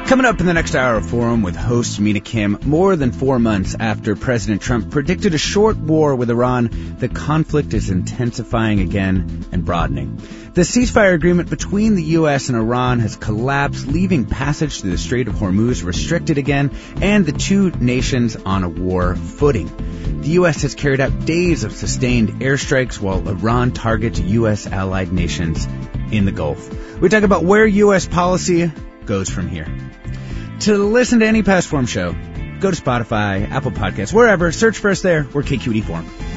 Coming up in the next hour of Forum with host Mina Kim, more than 4 months after President Trump predicted a short war with Iran, the conflict is intensifying again and broadening. The ceasefire agreement between the U.S. and Iran has collapsed, leaving passage through the Strait of Hormuz restricted again, and the two nations on a war footing. The U.S. has carried out days of sustained airstrikes while Iran targets U.S. allied nations in the Gulf. We talk about where U.S. policy goes from here. To listen to any past Forum show, go to Spotify, Apple Podcasts, wherever. Search for us there. We're KQED Forum.